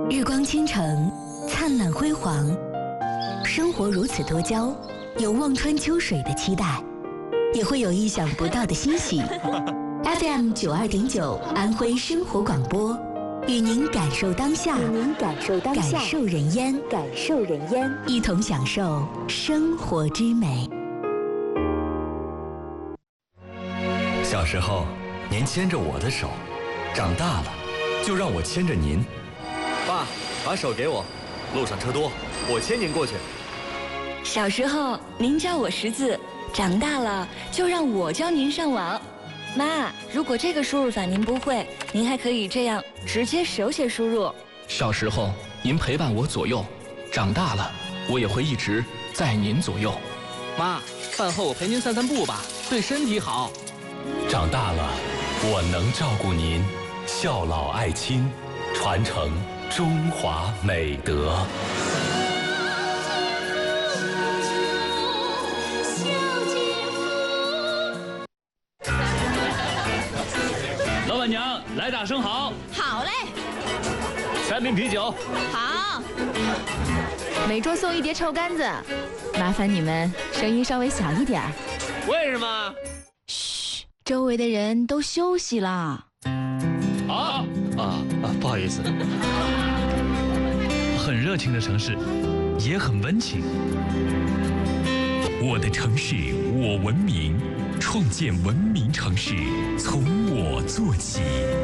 日光倾城，灿烂辉煌，生活如此多娇，有望穿秋水的期待，也会有意想不到的欣喜。FM 92.9安徽生活广播，与您感受当下，感受人烟，一同享受生活之美。 小时候，您牵着我的手，长大了，就让我牵着您。爸，把手给我，路上车多，我牵您过去。 小时候，您教我识字，长大了，就让我教您上网。妈，如果这个输入法您不会，您还可以这样直接手写输入。 小时候，您陪伴我左右，长大了，我也会一直在您左右。 妈，饭后我陪您散散步吧，对身体好。 长大了，我能照顾您，孝老爱亲，传承中华美德。 老板娘，来打生蚝。 好嘞。 3瓶啤酒。 好。 每桌送1碟臭干子，麻烦你们声音稍微小一点。 为什么？ 嘘，周围的人都休息啦。 不好意思。很热情的城市，也很温情。我的城市，我文明，创建文明城市，从我做起。